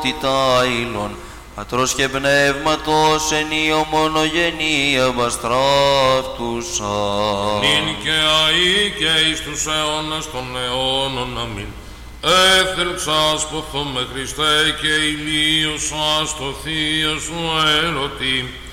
ιδιότητα ήλων, Πατρός και Πνεύματος εν η ομονογενία βαστράφτουσα. Νυν και αεί και εις τους αιώνας των αιώνων. Αμήν. Έθελξας ποθώμε Χριστέ και ηλίωσας το θείο σου έρωτη.